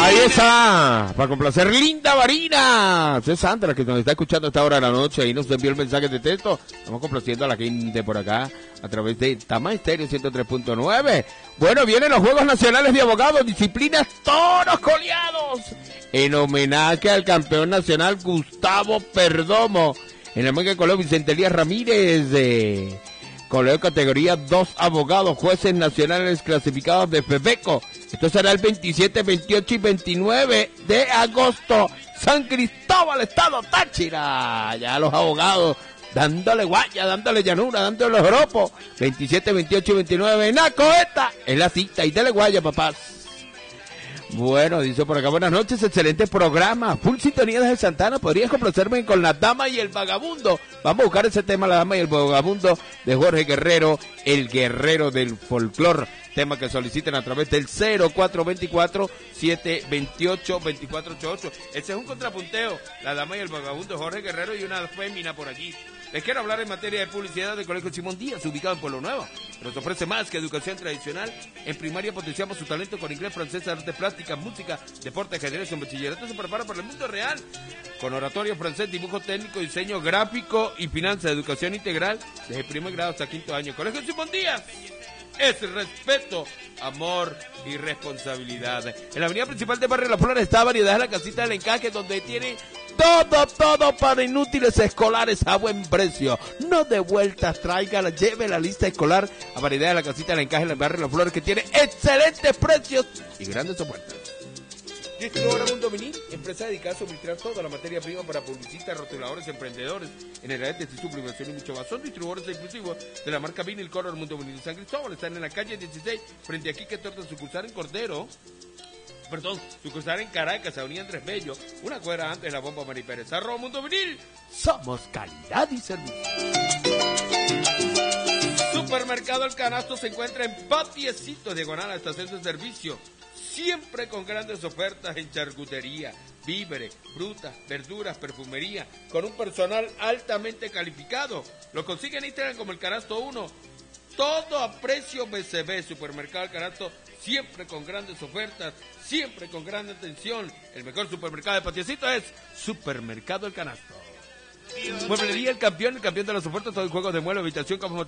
Ahí está, para complacer Linda Varina. Es Sandra que nos está escuchando a esta hora de la noche y nos envió el mensaje de texto. Estamos complaciendo a la gente por acá a través de Tama Estéreo 103.9. Bueno, vienen los Juegos Nacionales de Abogados, disciplinas toros coleados. En homenaje al campeón nacional Gustavo Perdomo. En el Mega Colegio Vicente Elías Ramírez. Colegio categoría 2 abogados, jueces nacionales clasificados de FEBECO. Esto será el 27, 28 y 29 de agosto. San Cristóbal, Estado Táchira. Ya los abogados dándole guaya, dándole llanura, dándole joropo. 27, 28 y 29. Naco, esta es la cita. Y dale guaya, papás. Bueno, dice por acá, buenas noches, excelente programa, full sintonía desde Santana, ¿podrías complacerme con La Dama y el Vagabundo? Vamos a buscar ese tema, La Dama y el Vagabundo, de Jorge Guerrero, el guerrero del folclor, tema que soliciten a través del 0424-728-2488. Ese es un contrapunteo, La Dama y el Vagabundo, Jorge Guerrero y una fémina por aquí. Les quiero hablar en materia de publicidad del Colegio Simón Díaz, ubicado en Pueblo Nuevo. Nos ofrece más que educación tradicional. En primaria potenciamos su talento con inglés, francés, artes plásticas, música, deporte, ajedrez. En bachillerato se prepara para el mundo real. Con oratorio francés, dibujo técnico, diseño gráfico y finanzas, educación integral desde primer grado hasta quinto año. Colegio Simón Díaz es respeto, amor y responsabilidad. En la avenida principal de Barrio La Flores está Variedad de la Casita del Encaje, donde tiene todo para inútiles escolares a buen precio. No de vueltas, tráigala, lleve la lista escolar a Variedad de la Casita del Encaje en el Barrio La Flores, que tiene excelentes precios y grandes ofertas. Distribuidora Mundo Vinil, empresa dedicada a suministrar toda la materia prima para publicistas, rotuladores, emprendedores, generadores de sublimación y mucho más. Son distribuidores exclusivos de la marca Vinil Color Mundo Vinil San Cristóbal. Están en la calle 16, frente a Quique Torta, sucursal en Cordero. Sucursal en Caracas, avenida Andrés Bello, una cuadra antes de la bomba Mari Pérez. @ Mundo Vinil, somos calidad y servicio. Supermercado El Canasto se encuentra en Patiecito, diagonal a estación de servicio. Siempre con grandes ofertas en charcutería, víveres, frutas, verduras, perfumería, con un personal altamente calificado. Lo consiguen en Instagram como El Canasto 1. Todo a precio BCB. Supermercado El Canasto, siempre con grandes ofertas, siempre con gran atención. El mejor supermercado de Patiecito es Supermercado El Canasto. Mueblería El Campeón de las ofertas, todo el juego de mueble, habitación, como